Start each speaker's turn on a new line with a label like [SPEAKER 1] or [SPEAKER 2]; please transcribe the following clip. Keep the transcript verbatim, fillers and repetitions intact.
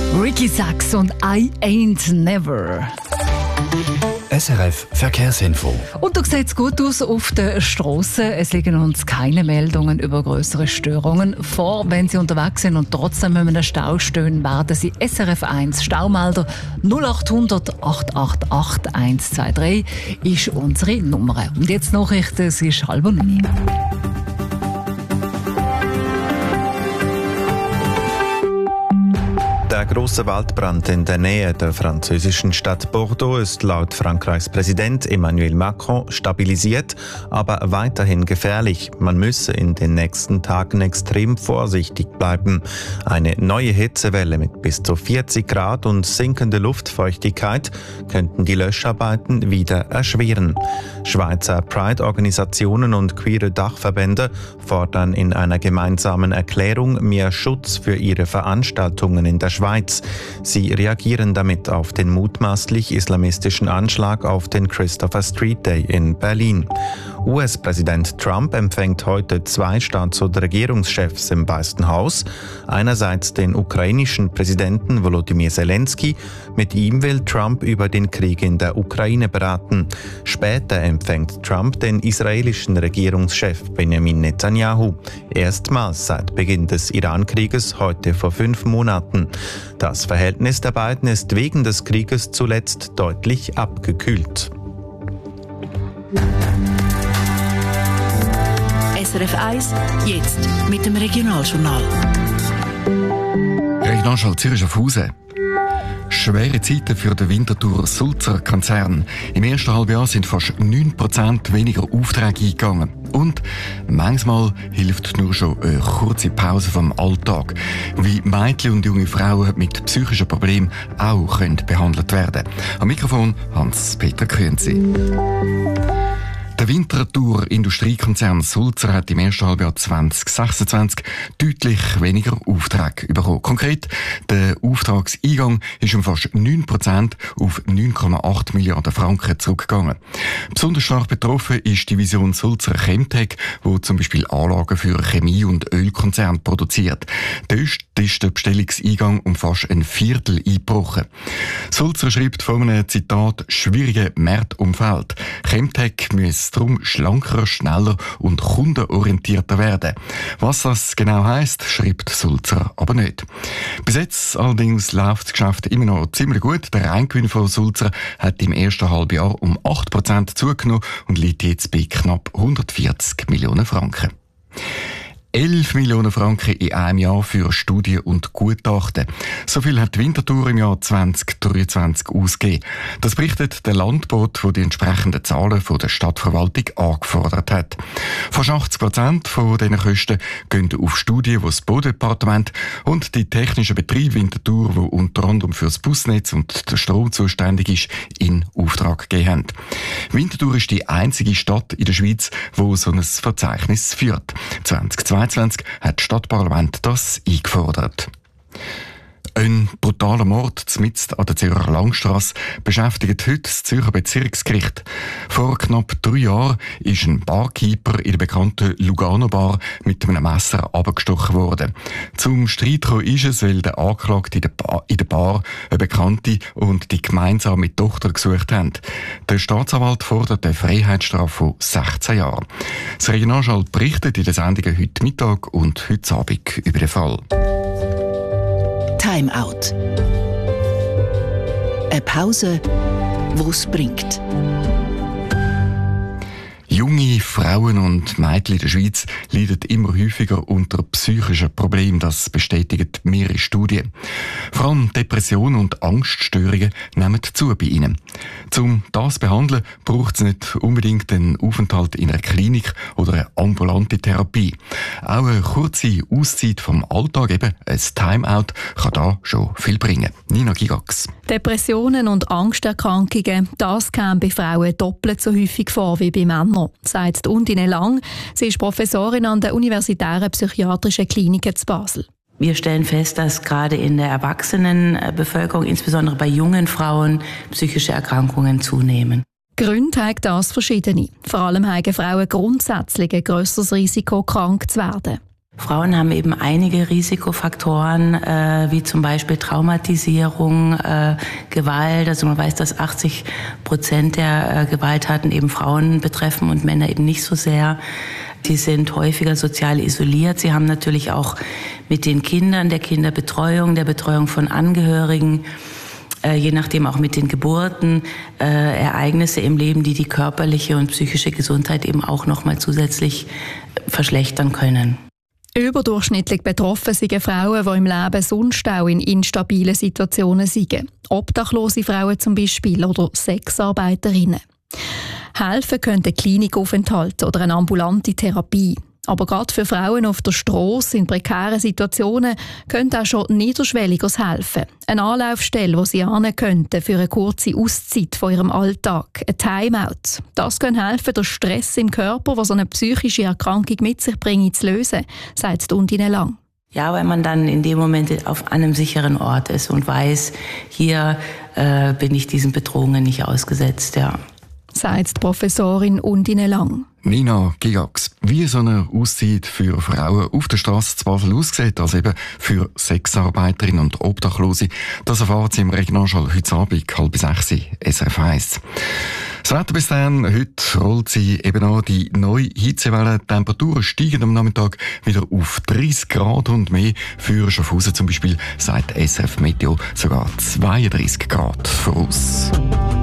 [SPEAKER 1] Ricky Sachs und I Ain't Never.
[SPEAKER 2] S R F Verkehrsinfo.
[SPEAKER 1] Und da sieht es gut aus auf der Strasse. Es liegen uns keine Meldungen über größere Störungen vor. Wenn Sie unterwegs sind und trotzdem in einem Stau stehen, werden Sie S R F eins Staumelder null acht hundert, acht acht acht, eins zwei drei ist unsere Nummer. Und jetzt Nachrichten, es ist halb neun.
[SPEAKER 3] Der grosse Waldbrand in der Nähe der französischen Stadt Bordeaux ist laut Frankreichs Präsident Emmanuel Macron stabilisiert, aber weiterhin gefährlich. Man müsse in den nächsten Tagen extrem vorsichtig bleiben. Eine neue Hitzewelle mit bis zu vierzig Grad und sinkende Luftfeuchtigkeit könnten die Löscharbeiten wieder erschweren. Schweizer Pride-Organisationen und queere Dachverbände fordern in einer gemeinsamen Erklärung mehr Schutz für ihre Veranstaltungen in der Schweiz. Sie reagieren damit auf den mutmaßlich islamistischen Anschlag auf den Christopher Street Day in Berlin. U S-Präsident Trump empfängt heute zwei Staats- und Regierungschefs im Weißen Haus. Einerseits den ukrainischen Präsidenten Volodymyr Zelensky. Mit ihm will Trump über den Krieg in der Ukraine beraten. Später empfängt Trump den israelischen Regierungschef Benjamin Netanyahu. Erstmals seit Beginn des Iran-Krieges, heute vor fünf Monaten. Das Verhältnis der beiden ist wegen des Krieges zuletzt deutlich abgekühlt.
[SPEAKER 4] S R F eins, jetzt mit dem Regionaljournal.
[SPEAKER 5] Regionaljournal Zürich auf Hause. Schwere Zeiten für den Winterthur-Sulzer Konzern. Im ersten Halbjahr sind fast neun Prozent weniger Aufträge eingegangen. Und manchmal hilft nur schon eine kurze Pause vom Alltag. Wie Mädchen und junge Frauen mit psychischen Problemen auch können behandelt werden. Am Mikrofon Hans-Peter Künzi. Der Winterthur-Industriekonzern Sulzer hat im ersten Halbjahr zwanzig sechsundzwanzig deutlich weniger Aufträge bekommen. Konkret, der Auftragseingang ist um fast neun Prozent auf neun Komma acht Milliarden Franken zurückgegangen. Besonders stark betroffen ist die Division Sulzer Chemtech, die zum Beispiel Anlagen für Chemie- und Ölkonzerne produziert. Dort ist der Bestellungseingang um fast ein Viertel eingebrochen. Sulzer schreibt vor einem Zitat schwierigen Marktumfeld. Chemtech müsse darum schlanker, schneller und kundenorientierter werden. Was das genau heisst, schreibt Sulzer aber nicht. Bis jetzt allerdings läuft das Geschäft immer noch ziemlich gut. Der Reingewinn von Sulzer hat im ersten Halbjahr um acht Prozent zugenommen und liegt jetzt bei knapp hundertvierzig Millionen Franken. elf Millionen Franken in einem Jahr für Studien und Gutachten. So viel hat die Winterthur im Jahr zwanzig dreiundzwanzig ausgegeben. Das berichtet der Landbot, der die entsprechenden Zahlen von der Stadtverwaltung angefordert hat. Fast achtzig Prozent von diesen Kosten gehen auf Studien, die das Baudepartement und die technischen Betriebe Winterthur, die unter anderem für das Busnetz und den Strom zuständig ist, in Auftrag gegeben haben. Winterthur ist die einzige Stadt in der Schweiz, die so ein Verzeichnis führt. zwanzig zweiundzwanzig hat das Stadtparlament das eingefordert. Ein brutaler Mord mitten an der Zürcher Langstrasse beschäftigt heute das Zürcher Bezirksgericht. Vor knapp drei Jahren ist ein Barkeeper in der bekannten Lugano Bar mit einem Messer abgestochen worden. Zum Streit kam ist es, weil der Anklagte in der Bar, in der Bar eine Bekannte und die gemeinsame Tochter gesucht haben. Der Staatsanwalt fordert eine Freiheitsstrafe von sechzehn Jahren. Das Regionaljournal berichtet in den Sendungen heute Mittag und heute Abend über den Fall.
[SPEAKER 4] Time Out. Eine Pause, die es bringt.
[SPEAKER 5] Junge Frauen und Mädchen in der Schweiz leiden immer häufiger unter psychischen Problemen. Das bestätigen mehrere Studien. Vor allem Depressionen und Angststörungen nehmen zu bei ihnen. Um das zu behandeln, braucht es nicht unbedingt einen Aufenthalt in einer Klinik oder eine ambulante Therapie. Auch eine kurze Auszeit vom Alltag, eben ein Timeout, kann da schon viel bringen. Nina Gigax.
[SPEAKER 6] Depressionen und Angsterkrankungen, das kommt bei Frauen doppelt so häufig vor wie bei Männern, sagt Undine Lang. Sie ist Professorin an der Universitären Psychiatrischen Klinik in Basel.
[SPEAKER 7] Wir stellen fest, dass gerade in der Erwachsenenbevölkerung, insbesondere bei jungen Frauen, psychische Erkrankungen zunehmen.
[SPEAKER 6] Gründe haben das verschiedene. Vor allem haben Frauen grundsätzlich ein grösseres Risiko, krank zu werden.
[SPEAKER 7] Frauen haben eben einige Risikofaktoren, äh, wie zum Beispiel Traumatisierung, äh, Gewalt. Also man weiß, dass achtzig Prozent der äh, Gewalttaten eben Frauen betreffen und Männer eben nicht so sehr. Sie sind häufiger sozial isoliert. Sie haben natürlich auch mit den Kindern, der Kinderbetreuung, der Betreuung von Angehörigen, äh, je nachdem auch mit den Geburten, äh, Ereignisse im Leben, die die körperliche und psychische Gesundheit eben auch nochmal zusätzlich verschlechtern können.
[SPEAKER 6] Überdurchschnittlich betroffen sind Frauen, die im Leben sonst auch in instabilen Situationen sind. Obdachlose Frauen zum Beispiel oder Sexarbeiterinnen. Helfen könnte Klinikaufenthalte oder eine ambulante Therapie. Aber gerade für Frauen auf der Strasse in prekären Situationen könnte auch schon niederschwelliges helfen. Eine Anlaufstelle, wo sie hin könnten für eine kurze Auszeit von ihrem Alltag, ein Timeout. Das kann helfen, den Stress im Körper, der so eine psychische Erkrankung mit sich bringt, zu lösen, sagt Undine Lang.
[SPEAKER 7] Ja, weil man dann in dem Moment auf einem sicheren Ort ist und weiß, hier äh, bin ich diesen Bedrohungen nicht ausgesetzt, ja.
[SPEAKER 6] Sagt die Professorin Undine Lang.
[SPEAKER 5] Nina Gigax, wie so eine Auszeit für Frauen auf der Straße zu Basel aussieht, also eben für Sexarbeiterinnen und Obdachlose, das erfahren Sie im Regionaljournal heute Abend, halb sechs, S R F eins. Das Wetter bis dann, heute rollt sie eben an die neue Hitzewelle. Die Temperaturen steigen am Nachmittag wieder auf dreißig Grad und mehr. Für Schaffhausen zum Beispiel sagt S R F Meteo sogar zweiunddreißig Grad voraus.